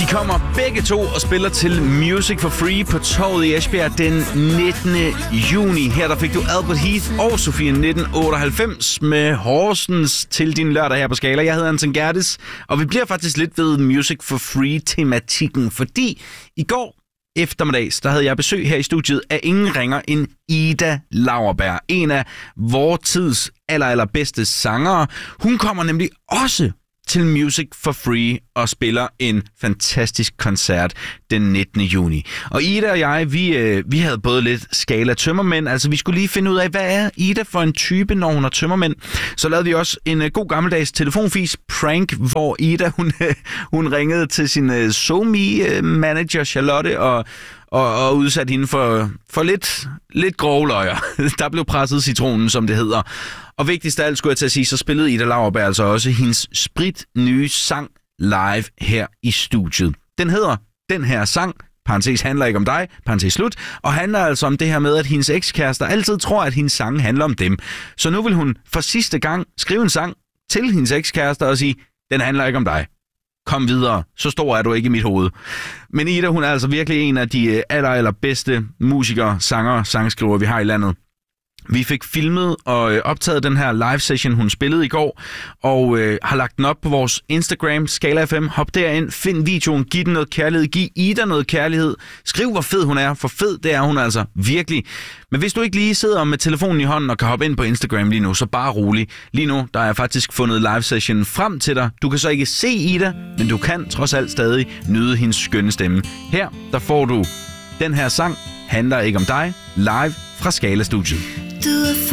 kommer begge to og spiller til Music for Free på Torvet i Esbjerg den 19. juni. Her der fik du Albert Heath og Sofie 1998 med Horsens til din lørdag her på Skala. Jeg hedder Anton Gerdes, og vi bliver faktisk lidt ved Music for Free-tematikken, fordi i går eftermiddags, der havde jeg besøg her i studiet af ingen ringer end Ida Lauerberg, en af vor tids allerbedste sangere. Hun kommer nemlig også til Music for Free og spiller en fantastisk koncert den 19. juni. Og Ida og jeg, vi havde både lidt Skala tømmermænd, altså vi skulle lige finde ud af, hvad er Ida for en type, når hun har tømmermænd. Så lavede vi også en god gammeldags telefonfis prank, hvor Ida, hun ringede til sin SoMe-manager Charlotte og udsatte hende for lidt grove løjer. Der blev presset citronen, som det hedder. Og vigtigst af alt skulle jeg til at sige, så spillede Ida Lauerberg altså også hendes spritnye sang live her i studiet. Den hedder Den her sang, parentes handler ikke om dig, parentes slut, og handler altså om det her med, at hendes ekskærester altid tror, at hendes sange handler om dem. Så nu vil hun for sidste gang skrive en sang til hendes ekskærester og sige, den handler ikke om dig. Kom videre, så stor er du ikke i mit hoved. Men Ida, hun er altså virkelig en af de allerbedste musikere, sangere, sangskriver, vi har i landet. Vi fik filmet og optaget den her live session, hun spillede i går, og har lagt den op på vores Instagram, Skala FM. Hop derind, find videoen, giv den noget kærlighed, giv Ida noget kærlighed. Skriv, hvor fed hun er, for fed det er hun altså virkelig. Men hvis du ikke lige sidder med telefonen i hånden og kan hoppe ind på Instagram lige nu, så bare rolig. Lige nu, der har jeg faktisk fundet live session frem til dig. Du kan så ikke se Ida, men du kan trods alt stadig nyde hendes skønne stemme. Her, der får du Den her sang, handler ikke om dig, live fra Skala Studiet.